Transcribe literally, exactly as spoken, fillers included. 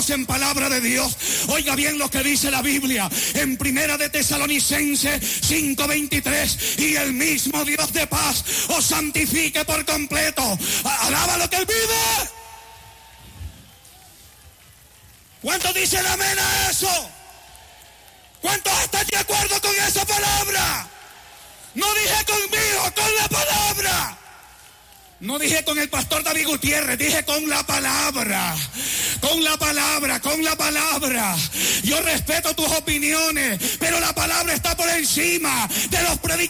en palabra de Dios. Oiga bien lo que dice la Biblia en Primera de Tesalonicenses cinco veintitrés: y el mismo Dios de paz os santifique por completo. Alaba lo que Él vive. ¿Cuántos dicen amén a eso? ¿Cuántos están de acuerdo con esa palabra? No dije conmigo, con la palabra. No dije con el pastor David Gutiérrez, dije con la palabra, con la palabra, con la palabra. Yo respeto tus opiniones, pero la palabra está por encima de los predicadores.